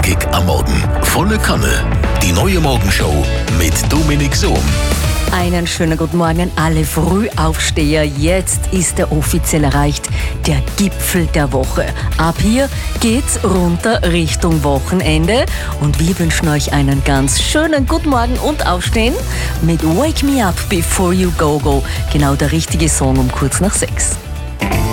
Knackig am Morgen. Volle Kanne. Die neue Morgenshow mit Dominik Sohm. Einen schönen guten Morgen an alle Frühaufsteher. Jetzt ist er offiziell erreicht, der Gipfel der Woche. Ab hier geht's runter Richtung Wochenende und wir wünschen euch einen ganz schönen guten Morgen und Aufstehen mit Wake Me Up Before You Go Go. Genau der richtige Song um kurz nach 6.